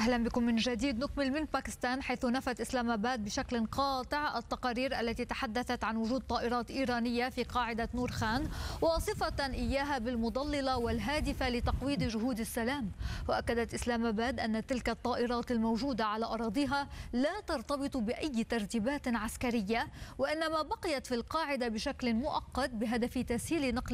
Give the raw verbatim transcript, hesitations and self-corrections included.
أهلا بكم من جديد. نكمل من باكستان، حيث نفت إسلام آباد بشكل قاطع التقارير التي تحدثت عن وجود طائرات إيرانية في قاعدة نور خان، وصفة إياها بالمضللة والهادفة لتقويض جهود السلام. وأكدت إسلام آباد أن تلك الطائرات الموجودة على أراضيها لا ترتبط بأي ترتيبات عسكرية، وإنما بقيت في القاعدة بشكل مؤقت بهدف تسهيل نقل